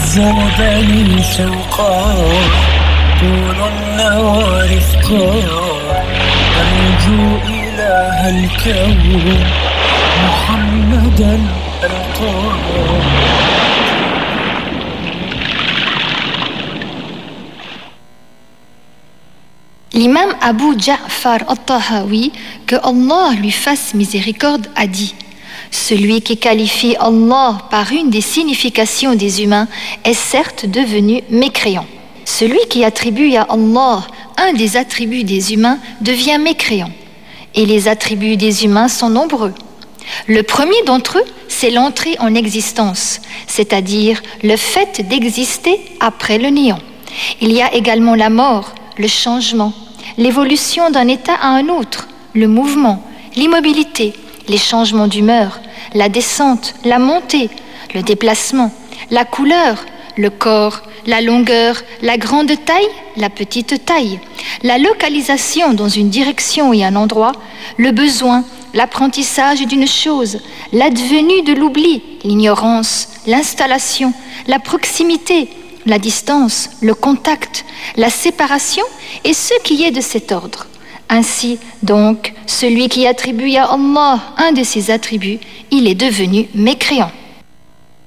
ذهبني شوقا طول النوى رفقا أرجو إله الكون محمدا ألقاه. L'imam Abu Ja'far al-Tahawi, que Allah lui fasse miséricorde, a dit: celui qui qualifie Allah par une des significations des humains est certes devenu mécréant. Celui qui attribue à Allah un des attributs des humains devient mécréant. Et les attributs des humains sont nombreux. Le premier d'entre eux, c'est l'entrée en existence, c'est-à-dire le fait d'exister après le néant. Il y a également la mort, le changement, l'évolution d'un état à un autre, le mouvement, l'immobilité, les changements d'humeur, la descente, la montée, le déplacement, la couleur, le corps, la longueur, la grande taille, la petite taille, la localisation dans une direction et un endroit, le besoin, l'apprentissage d'une chose, l'advenu de l'oubli, l'ignorance, l'installation, la proximité, la distance, le contact, la séparation et ce qui est de cet ordre. Ainsi, donc, celui qui attribue à Allah un de ses attributs, il est devenu mécréant.